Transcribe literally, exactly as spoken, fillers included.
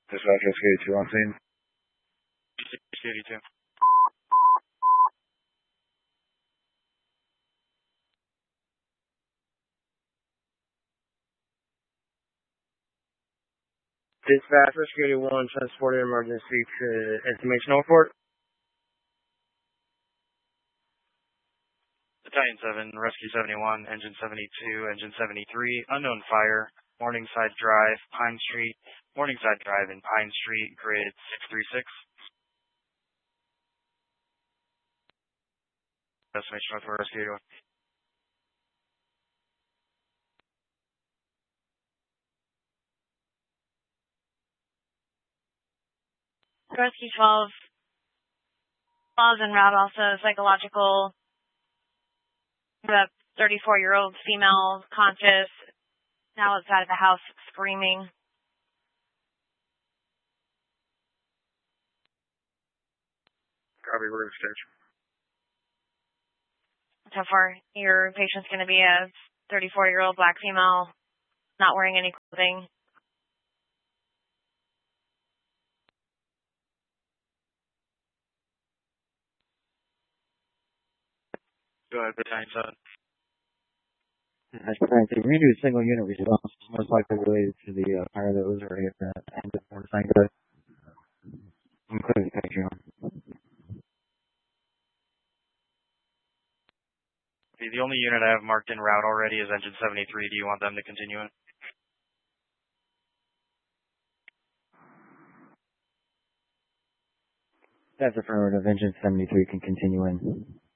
Dispatch S K two on scene. six eighty-two. Dispatch Rescue eighty-one, transported emergency to Information Report. Battalion seven, Rescue seventy-one, Engine seventy-two, Engine seventy-three, unknown fire, Morningside Drive, Pine Street, Morningside Drive and Pine Street, grid six three six. Destination Northward Rescue eighty-one. Rescue twelve, twelve en route also, psychological, the thirty-four-year-old female conscious, now outside of the house screaming. Copy, we're going to stage. So far, your patient's going to be a thirty-four-year-old black female, not wearing any clothing. Go ahead, Battalion seven. That's correct. We're going to do a single unit response, most likely related to the uh, fire that was already at the end of Morningside. Including the picture. The only unit I have marked en route already is Engine seventy-three. Do you want them to continue in? That's affirmative. Engine seventy-three can continue in.